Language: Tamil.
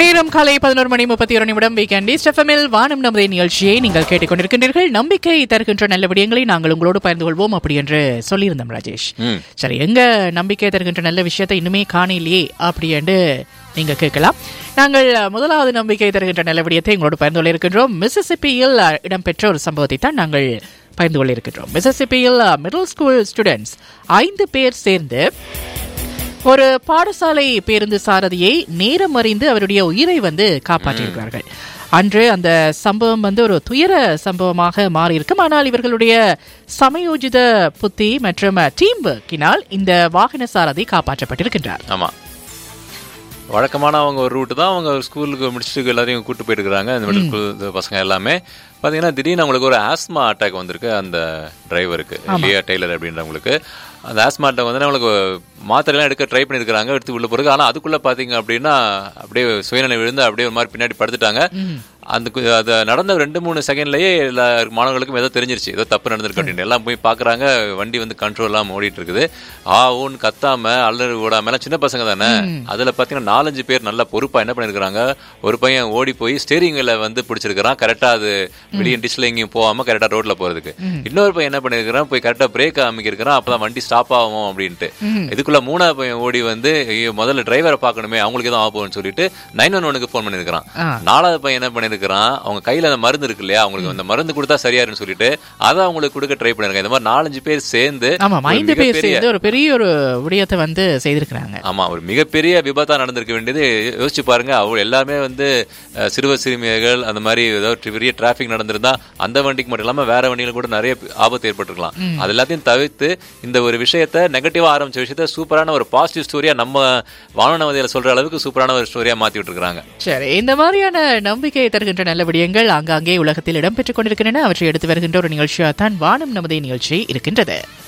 நேரம் காலை 11:31 வீக்கெண்ட் எஃப்எம்மில் வானம் நமதே நிகழ்ச்சியை நீங்கள் கேட்டுக்கொண்டிருக்கின்றீர்கள். நம்பிக்கை தருகின்ற நல்ல விடயங்களை நாங்கள் உங்களோடு பகிர்ந்து கொள்வோம் அப்படி என்று சொல்லியிருந்தோம் ராஜேஷ். சரி, எங்க நம்பிக்கை தருகின்ற நல்ல விஷயத்தை இன்னுமே காணலையே அப்படி என்று நீங்க கேட்கலாம். நாங்கள் முதலாவது நம்பிக்கை தருகின்ற நல்ல விடயத்தை உங்களோடு பகிர்ந்து கொள்ள இருக்கின்றோம். மிசிசிப்பியில் இடம்பெற்ற ஒரு சம்பவத்தை தான் நாங்கள் பகிர்ந்து கொள்ள இருக்கின்றோம். மிசிசிப்பியில் மிடில் ஸ்கூல் ஸ்டூடெண்ட்ஸ் 5 பேர் சேர்ந்து ஒரு பாடசாலை பேருந்து சாரதியை நேரம் அறிந்து அவருடைய உயிரை காப்பாற்றியிருக்கிறார்கள். அன்று அந்த சம்பவம் ஒரு துயர சம்பவமாக மாறியிருக்கும். ஆனால் இவர்களுடைய சமயோஜித புத்தி மற்றும் டீம் ஒர்க்கினால் இந்த வாகன சாரதி காப்பாற்றப்பட்டிருக்கின்றார். ஆமா, வழக்கமான அவங்க ஒரு ரூட்டு தான். அவங்க ஸ்கூலுக்கு முடிச்சுட்டு எல்லாரையும் கூப்பிட்டு போயிட்டு இருக்கிறாங்க. இந்த மிடில் ஸ்கூல் பசங்க எல்லாமே பார்த்தீங்கன்னா திடீர்னு அவங்களுக்கு ஒரு ஆஸ்மா அட்டாக் வந்திருக்கு. அந்த டிரைவருக்கு லியா டெய்லர் அப்படின்றவங்களுக்கு அந்த ஆஸ்மா அட்டாக் அவங்களுக்கு மாத்திரைலாம் எடுக்க ட்ரை பண்ணியிருக்கிறாங்க, எடுத்து உள்ள போகிறது. ஆனால் அதுக்குள்ளே பார்த்தீங்க அப்படின்னா அப்படியே சுயநிலை விழுந்து அப்படியே ஒரு மாதிரி பின்னாடி படுத்துட்டாங்க. அது நடந்த 2-3 செகண்ட்லயே எல்லா மாணவர்களுக்கும் ஏதோ தெரிஞ்சிருச்சு, ஏதோ தப்பு நடந்திருக்கு அப்படின்னு. எல்லாம் போய் பார்க்குறாங்க, வண்டி கண்ட்ரோல் இல்லாமல் ஓடிட்டு இருக்குது. ஊன்னு கத்தாம அல்லது ஓடாம, சின்ன பசங்க தானே. அதில் பார்த்தீங்கன்னா 4-5 பேர் நல்லா பொறுப்பாக என்ன பண்ணியிருக்கிறாங்க, ஒரு பையன் ஓடி போய் ஸ்டேரிங்கில் பிடிச்சிருக்கிறான், கரெக்டாக அது வெளியே டிஷ்ல எங்கேயும் போகாமல் கரெக்டாக ரோட்டில் போகிறதுக்கு. இன்னொரு பையன் என்ன பண்ணியிருக்கிறான், போய் கரெக்டாக பிரேக் அமைக்கிறான், அப்போதான் வண்டி ஸ்டாப் ஆகும் அப்படின்ட்டு. இதுக்குள்ள 3ஆவது பையன் ஓடி முதல்ல டிரைவரை பார்க்கணுமே, அவங்களுக்கு எதுவும் ஆகும்னு சொல்லிட்டு 911க்கு ஃபோன் பண்ணியிருக்கிறான். 4வது பையன் என்ன பண்ணியிருக்கிறான், அவங்க கையில அந்த மருந்து இருக்கு இல்லையா, அவங்களுக்கு அந்த மருந்து கொடுத்தா சரியாருன்னு சொல்லிட்டு அதை அவங்களுக்கு கொடுக்க ட்ரை பண்ணிருக்காங்க. இந்த மாதிரி 4-5 பேர் சேர்ந்து 5 பேர் சேர்ந்து ஒரு பெரிய ஒரு விடயத்தை செய்திருக்கிறாங்க. ஆமா, ஒரு மிகப்பெரிய விபத்தா நடந்திருக்க வேண்டியது. யோசிச்சு பாருங்க, அவங்க எல்லாமே சிறுவர் சிறுமியர்கள் அந்த மாதிரி ஏதாவது பெரிய டிராபிக் நடந்திருந்தா அந்த வண்டிக்கு மட்டும் இல்லாம வேற வண்டியில கூட நிறைய ஆபத்து ஏற்பட்டிருக்கலாம். அது எல்லாத்தையும் தவிர்த்து இந்த ஒரு விஷயத்த நெகட்டிவா ஆரம்பிச்ச விஷயத்த சூப்பரான ஒரு பாசிட்டிவ் ஸ்டோரியா நம்ம வானவதியில சொல்ற அளவுக்கு சூப்பரான ஒரு ஸ்டோரியா மாத்தி விட்டு இருக்காங்க. சரி, இந்த மாதிரியான நம்பிக்கை தருகின்ற நல்ல விடயங்கள் ஆங்காங்கே உலகத்தில் இடம்பெற்றுக் கொண்டிருக்கின்றன. அவற்றை எடுத்து வருகின்ற ஒரு நிகழ்ச்சியாக தான் வானம் நமதே நிகழ்ச்சி இருக்கின்றது.